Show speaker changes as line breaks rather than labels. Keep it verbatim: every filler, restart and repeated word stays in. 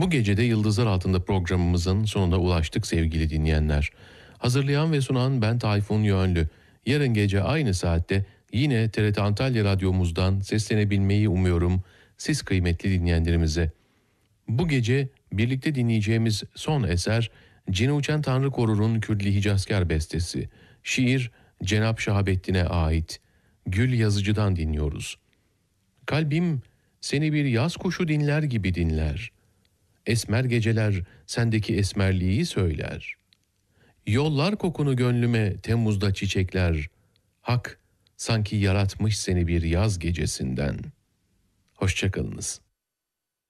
Bu gece de Yıldızlar Altında programımızın sonuna ulaştık sevgili dinleyenler. Hazırlayan ve sunan ben Tayfun Yönlü. Yarın gece aynı saatte yine T R T Antalya Radyomuzdan seslenebilmeyi umuyorum siz kıymetli dinleyenlerimize. Bu gece birlikte dinleyeceğimiz son eser Cine Uçan Tanrı Korur'un Kürdili Hicazkar bestesi. Şiir Cenab Şahabettin'e ait. Gül Yazıcı'dan dinliyoruz. Kalbim seni bir yaz kuşu dinler gibi dinler. Esmer geceler sendeki esmerliği söyler. Yollar kokunu gönlüme Temmuz'da çiçekler. Hak sanki yaratmış seni bir yaz gecesinden. Hoşça kalınız.